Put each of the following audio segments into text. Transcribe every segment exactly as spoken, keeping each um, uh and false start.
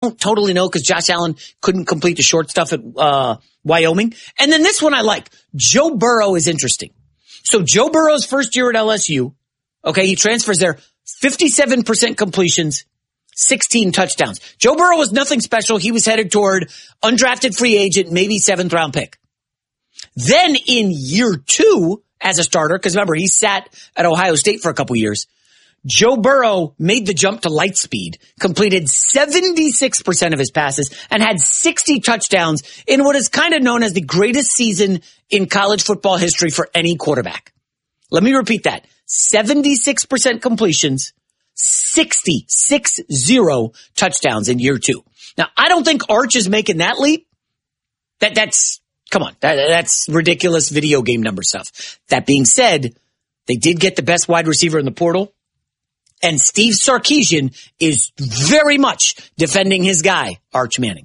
don't totally know because Josh Allen couldn't complete the short stuff at uh Wyoming. And then this one I like. Joe Burrow is interesting. So Joe Burrow's first year at L S U, okay, he transfers there, fifty-seven percent completions, sixteen touchdowns. Joe Burrow was nothing special. He was headed toward undrafted free agent, maybe seventh round pick. Then in year two as a starter, because remember, he sat at Ohio State for a couple years, Joe Burrow made the jump to light speed, completed seventy-six percent of his passes, and had sixty touchdowns in what is kind of known as the greatest season in college football history for any quarterback. Let me repeat that. seventy-six percent completions, sixty, six zero touchdowns in year two. Now, I don't think Arch is making that leap. That, that's, come on, that, that's ridiculous video game number stuff. That being said, they did get the best wide receiver in the portal. And Steve Sarkisian is very much defending his guy, Arch Manning.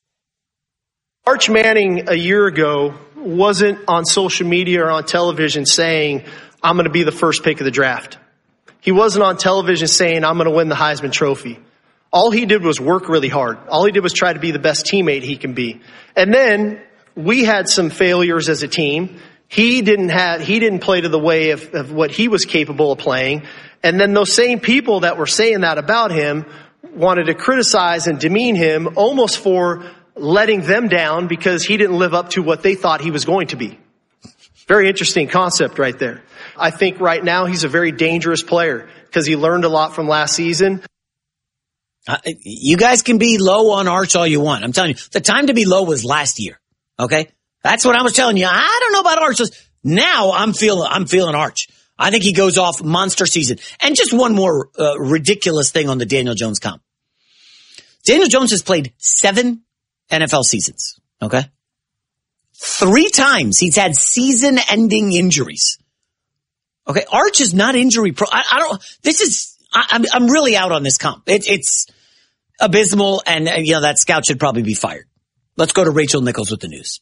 Arch Manning a year ago wasn't on social media or on television saying, I'm going to be the first pick of the draft. He wasn't on television saying, I'm going to win the Heisman Trophy. All he did was work really hard. All he did was try to be the best teammate he can be. And then we had some failures as a team. He didn't have, he didn't play to the way of, of what he was capable of playing. And then those same people that were saying that about him wanted to criticize and demean him almost for letting them down because he didn't live up to what they thought he was going to be. Very interesting concept right there. I think right now he's a very dangerous player because he learned a lot from last season. Uh, you guys can be low on Arch all you want. I'm telling you, the time to be low was last year. Okay? That's what I was telling you. I don't know about Arch. Now I'm feeling, I'm feeling Arch. I think he goes off monster season. And just one more uh, ridiculous thing on the Daniel Jones comp. Daniel Jones has played seven N F L seasons. Okay? Three times he's had season-ending injuries. Okay? Arch is not injury pro. I, I don't, this is, I, I'm, I'm really out on this comp. It, it's abysmal and, and, you know, that scout should probably be fired. Let's go to Rachel Nichols with the news.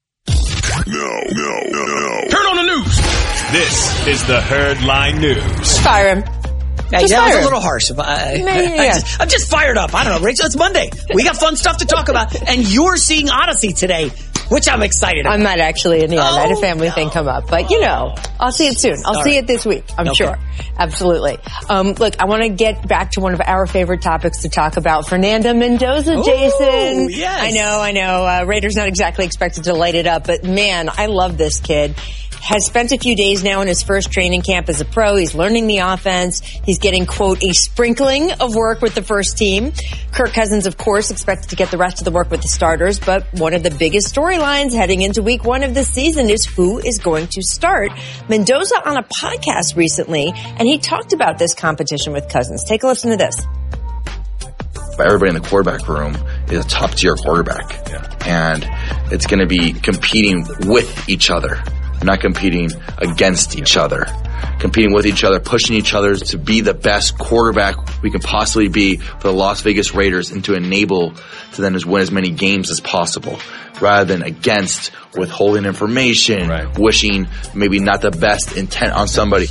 No, no, no, no. Turn on the news. This is the Herdline News. Fire him. Now, just that fire was him. a little harsh. I, Yeah, yeah, I yeah. just, I'm just fired up. I don't know, Rachel. It's Monday. We got fun stuff to talk about. And you're seeing Odyssey today, which I'm excited about. I'm not actually in the end. I had a Oh, family no. thing come up. But, you know, I'll see it soon. I'll All see right. it this week. I'm Okay. sure. Absolutely. Um, look, I want to get back to one of our favorite topics to talk about. Fernando Mendoza, Ooh, Jason. yes. I know, I know. Uh, Raiders not exactly expected to light it up. But, man, I love this kid. Has spent a few days now in his first training camp as a pro. He's learning the offense. He's getting, quote, a sprinkling of work with the first team. Kirk Cousins, of course, expected to get the rest of the work with the starters. But one of the biggest storylines heading into week one of the season is who is going to start. Mendoza on a podcast recently, and he talked about this competition with Cousins. Take a listen to this. Everybody in the quarterback room is a top tier quarterback. Yeah. And it's going to be competing with each other. Not competing against each other. Competing with each other, pushing each other to be the best quarterback we can possibly be for the Las Vegas Raiders and to enable to then win as many games as possible. Rather than against, withholding information, right. Wishing maybe not the best intent on somebody.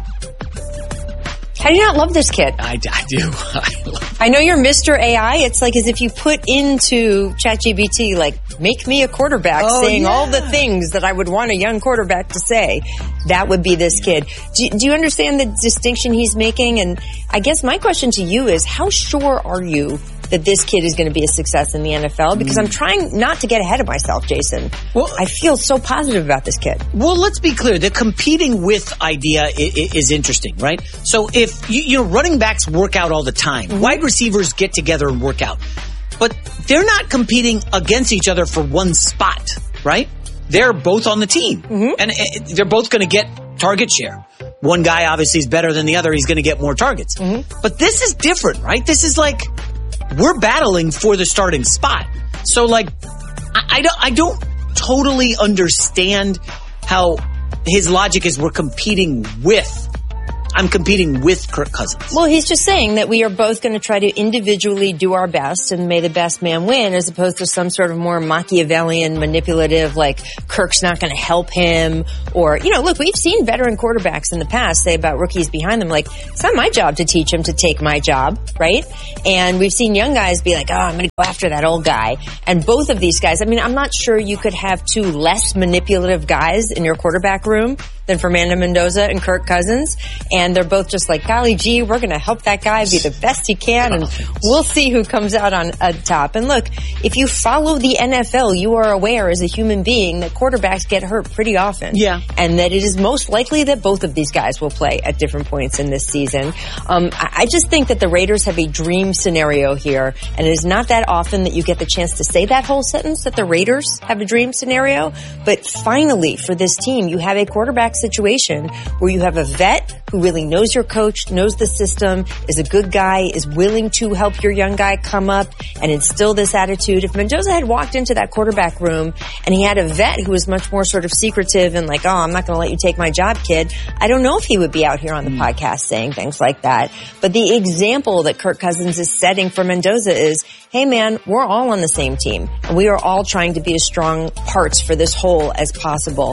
How do you not love this kid? I, I do. I love I know you're Mister A I. It's like as if you put into ChatGPT, like, make me a quarterback, Oh, saying yeah. all the things that I would want a young quarterback to say. That would be this kid. Do, do you understand the distinction he's making? And I guess my question to you is, how sure are you that this kid is going to be a success in the N F L? Because I'm trying not to get ahead of myself, Jason. Well, I feel so positive about this kid. Well, let's be clear. The competing with idea is, is interesting, right? So if, you, you know, running backs work out all the time. Mm-hmm. Wide receivers get together and work out. But they're not competing against each other for one spot, right? They're both on the team. Mm-hmm. And uh, they're both going to get target share. One guy obviously is better than the other. He's going to get more targets. Mm-hmm. But this is different, right? This is like, we're battling for the starting spot. So, like, I, I, don't, I don't totally understand how his logic is we're competing with. I'm competing with Kirk Cousins. Well, he's just saying that we are both going to try to individually do our best and may the best man win, as opposed to some sort of more Machiavellian, manipulative, like Kirk's not going to help him. Or, you know, look, we've seen veteran quarterbacks in the past say about rookies behind them, like, it's not my job to teach him to take my job, right? And we've seen young guys be like, oh, I'm going to go after that old guy. And both of these guys, I mean, I'm not sure you could have two less manipulative guys in your quarterback room than Fernando Mendoza and Kirk Cousins. And they're both just like, golly gee, we're going to help that guy be the best he can, and we'll see who comes out on uh, top. And look, if you follow the N F L, you are aware as a human being that quarterbacks get hurt pretty often. Yeah. And that it is most likely that both of these guys will play at different points in this season. Um, I, I just think that the Raiders have a dream scenario here, and it is not that often that you get the chance to say that whole sentence, that the Raiders have a dream scenario. But finally, for this team, you have a quarterback situation where you have a vet who really knows your coach, knows the system, is a good guy, is willing to help your young guy come up and instill this attitude. If Mendoza had walked into that quarterback room and he had a vet who was much more sort of secretive and like, oh, I'm not going to let you take my job, kid, I don't know if he would be out here on the mm. podcast saying things like that. But the example that Kirk Cousins is setting for Mendoza is, hey man, we're all on the same team and we are all trying to be as strong parts for this whole as possible.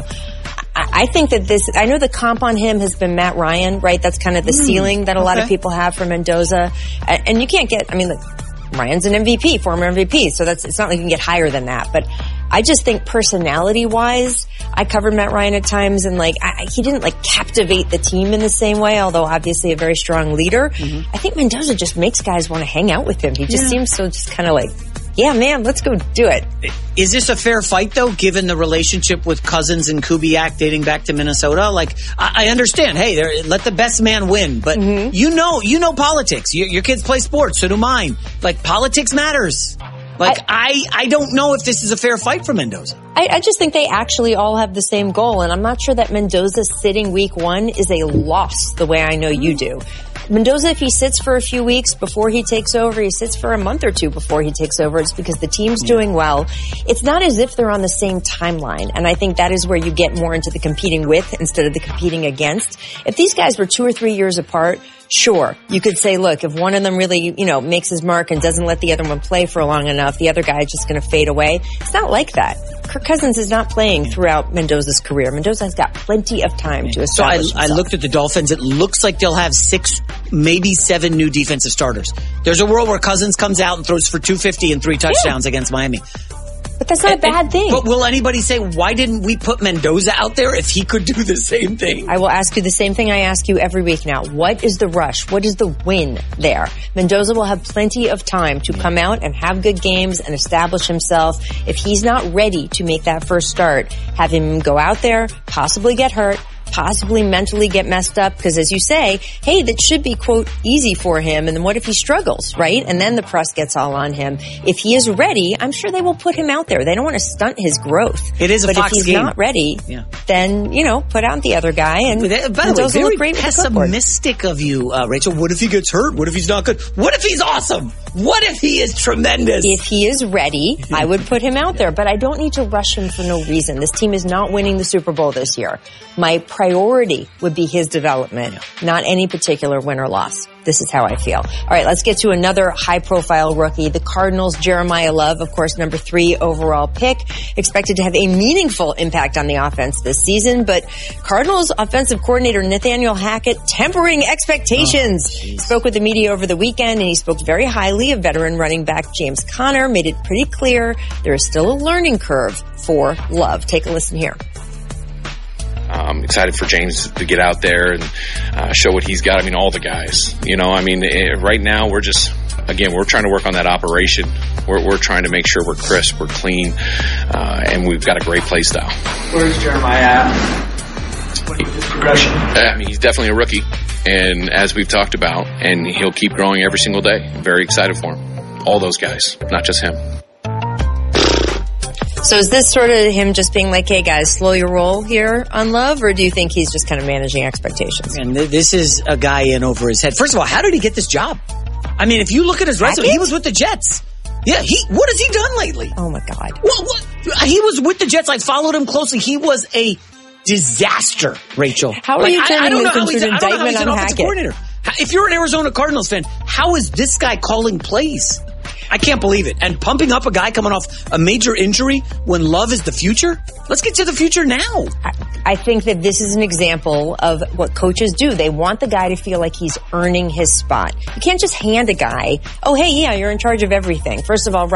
I think that this, I know the comp on him has been Matt Ryan, right? That's kind of the mm, ceiling that a okay. lot of people have for Mendoza. And you can't get, I mean, look, Ryan's an M V P, former M V P, so that's, it's not like you can get higher than that. But I just think personality-wise, I covered Matt Ryan at times, and like, I, he didn't like captivate the team in the same way, although obviously a very strong leader. Mm-hmm. I think Mendoza just makes guys want to hang out with him. He just yeah. seems so just kind of like, yeah, man, let's go do it. Is this a fair fight, though, given the relationship with Cousins and Kubiak dating back to Minnesota? Like, I, I understand, hey, let the best man win, but mm-hmm. you know, you know politics. Your, your kids play sports, so do mine. Like, politics matters. Like, I, I, I don't know if this is a fair fight for Mendoza. I, I just think they actually all have the same goal, and I'm not sure that Mendoza sitting week one is a loss the way I know you do. Mendoza, if he sits for a few weeks before he takes over, he sits for a month or two before he takes over, it's because the team's doing well. It's not as if they're on the same timeline, and I think that is where you get more into the competing with instead of the competing against. If these guys were two or three years apart, sure, you could say, look, if one of them really, you know, makes his mark and doesn't let the other one play for long enough, the other guy is just going to fade away. It's not like that. Kirk Cousins is not playing throughout Mendoza's career. Mendoza has got plenty of time to establish So I, I looked at the Dolphins. It looks like they'll have six, maybe seven new defensive starters. There's a world where Cousins comes out and throws for two fifty and three touchdowns yeah. against Miami. But that's not and, a bad thing. But will anybody say, why didn't we put Mendoza out there if he could do the same thing? I will ask you the same thing I ask you every week now. What is the rush? What is the win there? Mendoza will have plenty of time to come out and have good games and establish himself. If he's not ready to make that first start, have him go out there, possibly get hurt, possibly mentally get messed up, because as you say, hey, that should be, quote, easy for him, and then what if he struggles, right? And then the press gets all on him. If he is ready, I'm sure they will put him out there. They don't want to stunt his growth. It is a but Fox if he's game. not ready, yeah. then, you know, put out the other guy. And by the way, very pessimistic of you, uh, Rachel. What if he gets hurt? What if he's not good? What if he's awesome? What if he is tremendous? If he is ready, I would put him out there, but I don't need to rush him for no reason. This team is not winning the Super Bowl this year. My priority would be his development, yeah. not any particular win or loss. This is how I feel. All right, let's get to another high-profile rookie. The Cardinals' Jeremiah Love, of course, number three overall pick, expected to have a meaningful impact on the offense this season. But Cardinals offensive coordinator Nathaniel Hackett tempering expectations. Oh, spoke with the media over the weekend, and he spoke very highly of veteran running back James Conner, made it pretty clear there is still a learning curve for Love. Take a listen here. I'm excited for James to get out there and uh, show what he's got. I mean, all the guys, you know, I mean, it, right now we're just, again, we're trying to work on that operation. We're, we're trying to make sure we're crisp, we're clean, uh, and we've got a great play style. Where's Jeremiah at? What is his progression? I mean, he's definitely a rookie, and as we've talked about, and he'll keep growing every single day. I'm very excited for him. All those guys, not just him. So is this sort of him just being like, hey guys, slow your roll here on Love, or do you think he's just kind of managing expectations? And th- this is a guy in over his head. First of all, how did he get this job? I mean, if you look at his resume, he was with the Jets. Yeah, he. What has he done lately? Oh my God. What, what? He was with the Jets. I followed him closely. He was a disaster, Rachel. How are like, you turning I, I don't this know how into he's, an I don't know how he's indictment an on offensive Hackett? coordinator. If you're an Arizona Cardinals fan, how is this guy calling plays? I can't believe it. And pumping up a guy coming off a major injury when Love is the future? Let's get to the future now. I, I think that this is an example of what coaches do. They want the guy to feel like he's earning his spot. You can't just hand a guy, oh, hey, yeah, you're in charge of everything. First of all,